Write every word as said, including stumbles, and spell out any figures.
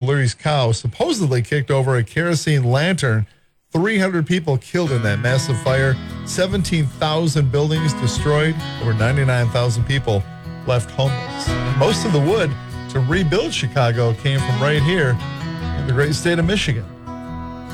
Larry's Cow supposedly kicked over a kerosene lantern. three hundred people killed in that massive fire. seventeen thousand buildings destroyed. Over ninety-nine thousand people left homeless. Most of the wood to rebuild Chicago came from right here in the great state of Michigan.